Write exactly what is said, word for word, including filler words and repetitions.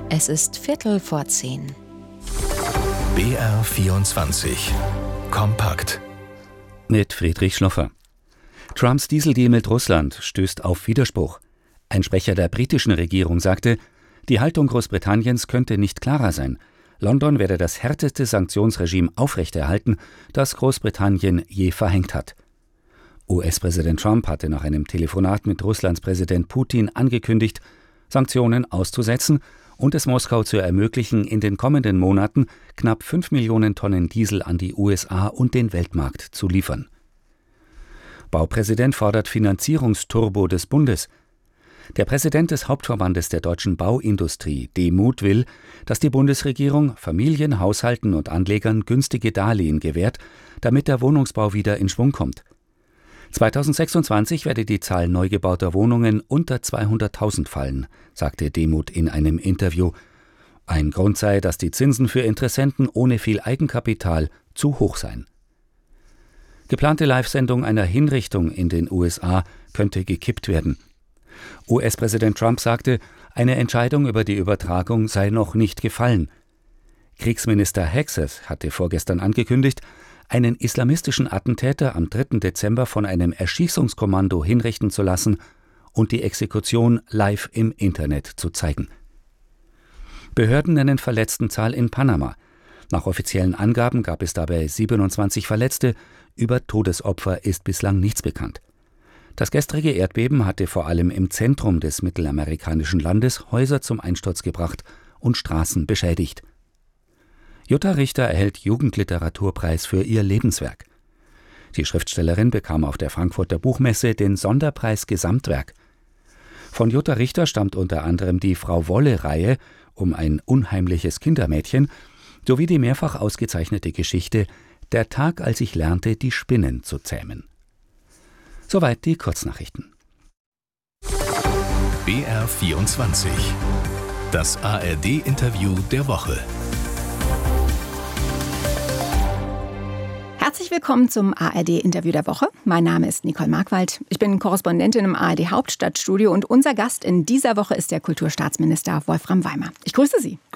Es ist Viertel vor zehn. B R vierundzwanzig. Kompakt. Mit Friedrich Schloffer. Trumps Dieseldeal mit Russland stößt auf Widerspruch. Ein Sprecher der britischen Regierung sagte, die Haltung Großbritanniens könnte nicht klarer sein. London werde das härteste Sanktionsregime aufrechterhalten, das Großbritannien je verhängt hat. U S-Präsident Trump hatte nach einem Telefonat mit Russlands Präsident Putin angekündigt, Sanktionen auszusetzen und es Moskau zu ermöglichen, in den kommenden Monaten knapp fünf Millionen Tonnen Diesel an die U S A und den Weltmarkt zu liefern. Baupräsident fordert Finanzierungsturbo des Bundes. Der Präsident des Hauptverbandes der deutschen Bauindustrie, D M U T, will, dass die Bundesregierung Familien, Haushalten und Anlegern günstige Darlehen gewährt, damit der Wohnungsbau wieder in Schwung kommt. zweitausendsechsundzwanzig werde die Zahl neu gebauter Wohnungen unter zweihunderttausend fallen, sagte D M U T in einem Interview. Ein Grund sei, dass die Zinsen für Interessenten ohne viel Eigenkapital zu hoch seien. Geplante Live-Sendung einer Hinrichtung in den U S A könnte gekippt werden. U S-Präsident Trump sagte, eine Entscheidung über die Übertragung sei noch nicht gefallen. Kriegsminister Hegseth hatte vorgestern angekündigt, einen islamistischen Attentäter am dritten Dezember von einem Erschießungskommando hinrichten zu lassen und die Exekution live im Internet zu zeigen. Behörden nennen Verletztenzahl in Panama. Nach offiziellen Angaben gab es dabei siebenundzwanzig Verletzte, über Todesopfer ist bislang nichts bekannt. Das gestrige Erdbeben hatte vor allem im Zentrum des mittelamerikanischen Landes Häuser zum Einsturz gebracht und Straßen beschädigt. Jutta Richter erhält Jugendliteraturpreis für ihr Lebenswerk. Die Schriftstellerin bekam auf der Frankfurter Buchmesse den Sonderpreis Gesamtwerk. Von Jutta Richter stammt unter anderem die Frau-Wolle-Reihe um ein unheimliches Kindermädchen sowie die mehrfach ausgezeichnete Geschichte Der Tag, als ich lernte, die Spinnen zu zähmen. Soweit die Kurznachrichten. B R vierundzwanzig. Das A R D-Interview der Woche. Herzlich willkommen zum A R D-Interview der Woche. Mein Name ist Nicole Markwald. Ich bin Korrespondentin im A R D-Hauptstadtstudio und unser Gast in dieser Woche ist der Kulturstaatsminister Wolfram Weimer. Ich grüße Sie.